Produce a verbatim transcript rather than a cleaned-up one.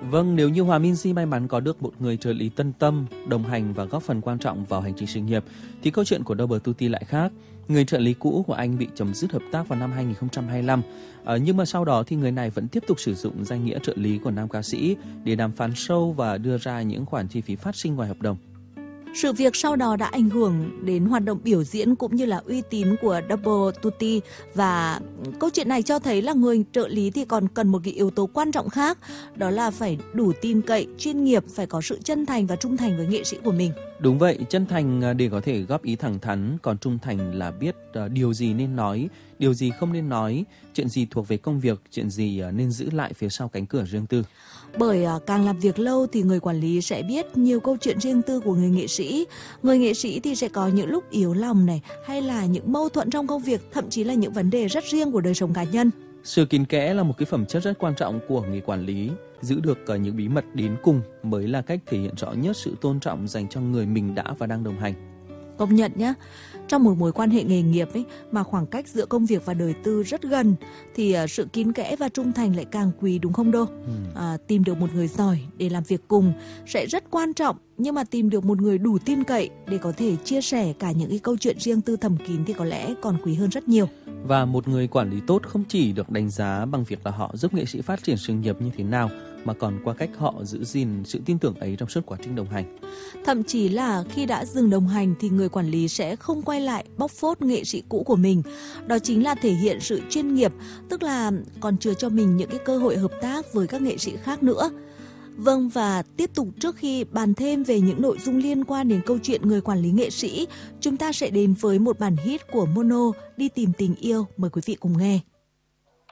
Vâng, nếu như Hòa Minzy may mắn có được một người trợ lý tân tâm, đồng hành và góp phần quan trọng vào hành trình sự nghiệp, thì câu chuyện của Double Tutti lại khác. Người trợ lý cũ của anh bị chấm dứt hợp tác vào năm hai nghìn không trăm hai mươi lăm, à, nhưng mà sau đó thì người này vẫn tiếp tục sử dụng danh nghĩa trợ lý của nam ca sĩ để đàm phán show và đưa ra những khoản chi phí phát sinh ngoài hợp đồng. Sự việc sau đó đã ảnh hưởng đến hoạt động biểu diễn cũng như là uy tín của Double Tutti, và câu chuyện này cho thấy là người trợ lý thì còn cần một cái yếu tố quan trọng khác, đó là phải đủ tin cậy, chuyên nghiệp, phải có sự chân thành và trung thành với nghệ sĩ của mình. Đúng vậy, chân thành để có thể góp ý thẳng thắn, còn trung thành là biết điều gì nên nói, điều gì không nên nói, chuyện gì thuộc về công việc, chuyện gì nên giữ lại phía sau cánh cửa riêng tư. Bởi càng làm việc lâu thì người quản lý sẽ biết nhiều câu chuyện riêng tư của người nghệ sĩ. Người nghệ sĩ thì sẽ có những lúc yếu lòng này, hay là những mâu thuẫn trong công việc, thậm chí là những vấn đề rất riêng của đời sống cá nhân. Sự kín kẽ là một cái phẩm chất rất quan trọng của người quản lý. Giữ được những bí mật đến cùng mới là cách thể hiện rõ nhất sự tôn trọng dành cho người mình đã và đang đồng hành. Công nhận nhé, trong một mối quan hệ nghề nghiệp ấy, mà khoảng cách giữa công việc và đời tư rất gần thì uh, sự kín kẽ và trung thành lại càng quý, đúng không Đô? Ừ. À, tìm được một người giỏi để làm việc cùng sẽ rất quan trọng, nhưng mà tìm được một người đủ tin cậy để có thể chia sẻ cả những cái câu chuyện riêng tư thầm kín thì có lẽ còn quý hơn rất nhiều. Và một người quản lý tốt không chỉ được đánh giá bằng việc là họ giúp nghệ sĩ phát triển sự nghiệp như thế nào, mà còn qua cách họ giữ gìn sự tin tưởng ấy trong suốt quá trình đồng hành. Thậm chí là khi đã dừng đồng hành thì người quản lý sẽ không quay lại bóc phốt nghệ sĩ cũ của mình. Đó chính là thể hiện sự chuyên nghiệp, tức là còn chừa cho mình những cái cơ hội hợp tác với các nghệ sĩ khác nữa. Vâng, và tiếp tục trước khi bàn thêm về những nội dung liên quan đến câu chuyện người quản lý nghệ sĩ, chúng ta sẽ đến với một bản hit của Mono, Đi tìm tình yêu. Mời quý vị cùng nghe.